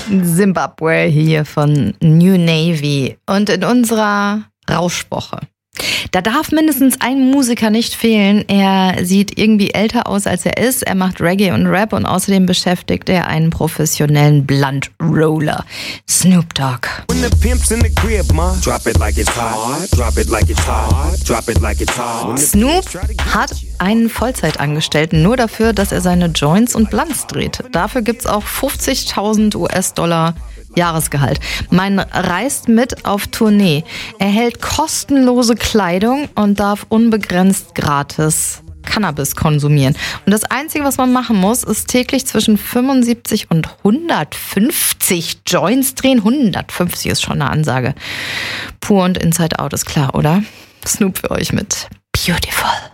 Zimbabwe hier von New Navy. Und in unserer Rauschwoche, da darf mindestens ein Musiker nicht fehlen. Er sieht irgendwie älter aus, als er ist. Er macht Reggae und Rap und außerdem beschäftigt er einen professionellen Blunt-Roller. Snoop Dogg. Snoop hat einen Vollzeitangestellten nur dafür, dass er seine Joints und Blunts dreht. Dafür gibt's auch 50.000 US-Dollar Jahresgehalt. Man reist mit auf Tournee, erhält kostenlose Kleidung und darf unbegrenzt gratis Cannabis konsumieren. Und das Einzige, was man machen muss, ist täglich zwischen 75 und 150 Joints drehen. 150 ist schon eine Ansage. Pur und Inside Out ist klar, oder? Snoop für euch mit Beautiful.